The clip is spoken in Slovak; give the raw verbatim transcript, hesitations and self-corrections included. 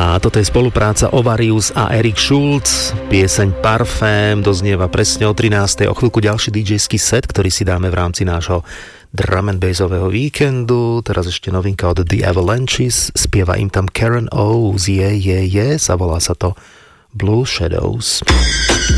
A toto je spolupráca Ovarius a Eric Schulz. Pieseň Parfém doznieva presne o trinástej. O chvíľku ďalší dýdžejský set, ktorý si dáme v rámci nášho drum and bassového víkendu. Teraz ešte novinka od The Avalanches. Spieva im tam Karen O's, je, je, je. Zavolá sa to Blue Shadows.